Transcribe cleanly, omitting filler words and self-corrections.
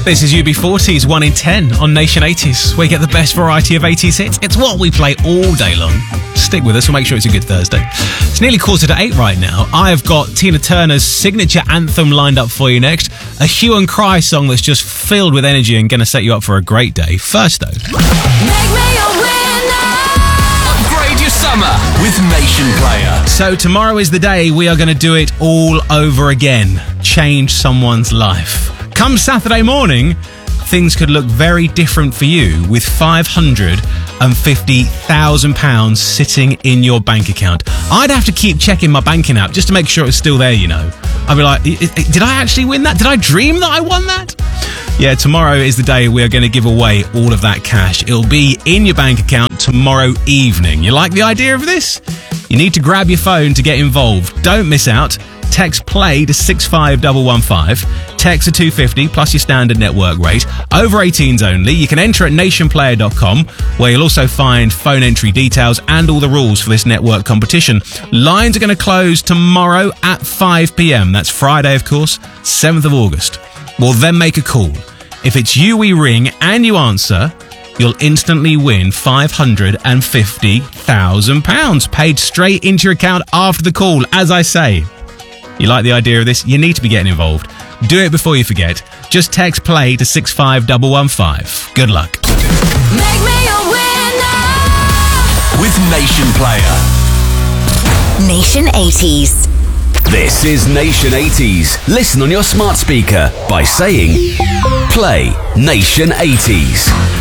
This is UB40's 1 in 10 on Nation 80s, where you get the best variety of 80s hits. It's what we play all day long. Stick with us, we'll make sure it's a good Thursday. It's nearly 7:45 right now. I have got Tina Turner's signature anthem lined up for you next. A hue and cry song that's just filled with energy and going to set you up for a great day. First, though. Make me a winner. Upgrade your summer with Nation Player. So tomorrow is the day we are going to do it all over again. Change someone's life. Come Saturday morning, things could look very different for you with £550,000 sitting in your bank account. I'd have to keep checking my banking app just to make sure it's still there, you know. I'd be like, did I actually win that? Did I dream that I won that? Yeah, tomorrow is the day we are going to give away all of that cash. It'll be in your bank account tomorrow evening. You like the idea of this? You need to grab your phone to get involved. Don't miss out. Text PLAY to 65115. Text to 250 plus your standard network rate. Over 18s only. You can enter at nationplayer.com, where you'll also find phone entry details and all the rules for this network competition. Lines are going to close tomorrow at 5 p.m. That's Friday, of course, 7th of August. We'll then make a call. If it's you we ring and you answer, you'll instantly win £550,000 paid straight into your account after the call, as I say. You like the idea of this? You need to be getting involved. Do it before you forget. Just text PLAY to 65115. Good luck. Make me a winner. With Nation Player. Nation 80s. This is Nation 80s. Listen on your smart speaker by saying Play Nation 80s.